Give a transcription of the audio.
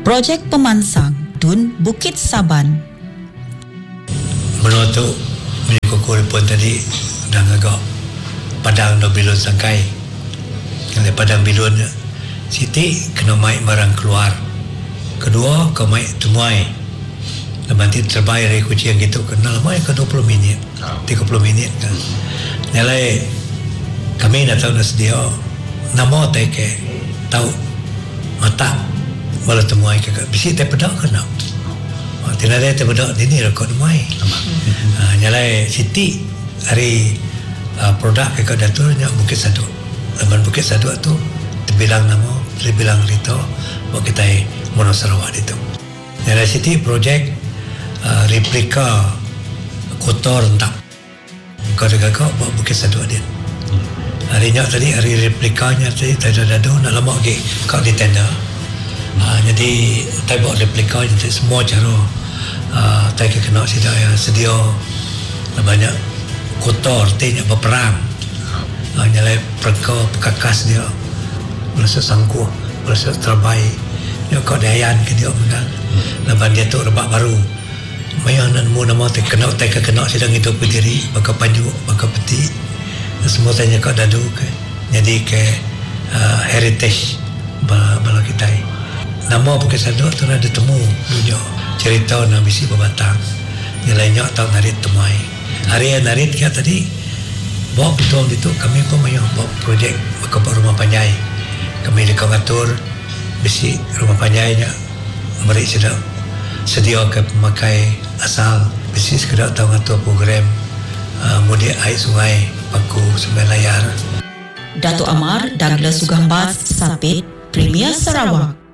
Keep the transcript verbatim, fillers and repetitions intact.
Projek Pemansang Dun Bukit Saban. Menurut tu menyukur pun tadi dah agak padang do bilun sangkai. Yang padang bilun Siti kena mai barang keluar. Kedua kau mai tumuai. Lepas itu terbaik dari kucing gitu kena mai ke dua puluh minit, tiga puluh minit kan. Nilai kami dah tahu dah sedia nama tak ke tahu mata malah temuai ke bisi tak pedak kena. Tidak ada tak pedak ini rekod mai. Nilai Siti hari produk ke daturnya Bukit Sadut. Lepas Bukit Sadut tu terbilang nama, terbilang Rito, buat kita Mono Sarawak itu. Nilai Siti projek uh, replika kotor rentak. Kau dengar kau buat Bukit Sadut dia. Hari ni tadi hari replikanya tadi tak ada dadu nak lama lagi kau di tender. Uh, jadi saya buat replika jadi semua cara uh, saya kena sedia sedia banyak kotor tiada berperang. Uh, nyalai perka pekakas dia merasa sangkuh merasa terbaik dia kau dayan ke dia menang. Lepas dia tu rebak baru. Mayang nak mu nama tak kena tak kena sedang itu berdiri baka panju baka peti semua tanya kau dadu ke jadi ke uh, heritage bala kita nama Bukit Sadut tu ada temu dunia cerita nak bisi berbatang yang lainnya tahu narit temui hari yang narit kita tadi bawa betul itu kami pun mayang bawa projek baka rumah panjai kami dekat ngatur bisi rumah panjainya beri sedang sedia ke pemakai asal bisi sekedar tahu ngatur program uh, mudik air sungai Paku Sungai Layar. Dato' Amar Douglas Sugambas Sapit Premier Sarawak.